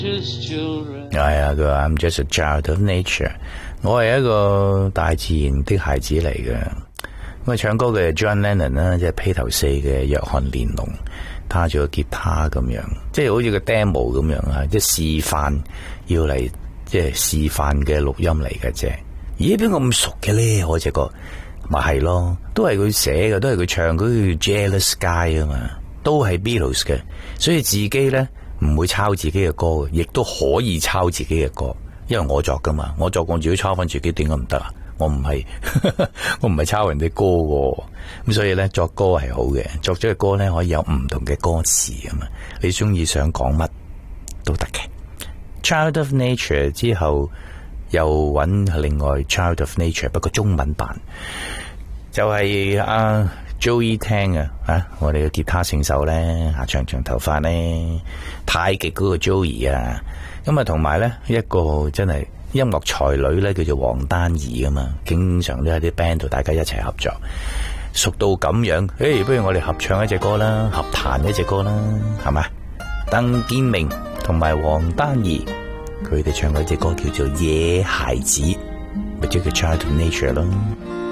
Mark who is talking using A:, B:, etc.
A: 係啊，佢話 I'm just a child of nature， 我係一個大自然的孩子嚟嘅。咁啊，唱歌嘅 John Lennon 啦，即係披頭四嘅約翰連儂，揸住個吉他咁樣，即係好似個 demo 咁樣啊，即係示範要嚟，即係示範嘅錄音嚟嘅啫。咦，邊個咁熟嘅咧？我隻歌咪係咯，都係佢寫嘅，都係佢唱，佢叫 Jealous Sky 啊嘛，都係 Beatles 嘅，所以自己咧唔會抄自己嘅歌嘅，亦都可以抄自己嘅歌，因為我作噶嘛，我作我自己抄翻自己，點解唔得啊？我唔係我唔係抄人哋歌嘅，咁所以咧作歌係好嘅，作咗嘅歌咧可以有唔同嘅歌詞啊嘛，你中意想講乜都得嘅。Child of Nature 之後又揾另外 Child of Nature， 不過中文版就係阿 Joey Tang 啊，我哋嘅吉他聖手咧，長頭髮咧，太極嗰個 Joey 啊，咁啊同埋咧一個真係音樂才女咧，叫做黃丹儀啊嘛，經常都喺啲 band 度大家一齊合作，熟到咁樣，不如我哋合唱一隻歌啦，合彈一隻歌啦，係嘛？鄧建明同埋黃丹儀，佢哋唱嗰隻歌叫做《野孩子》，咪即係叫 Child of Nature 咯。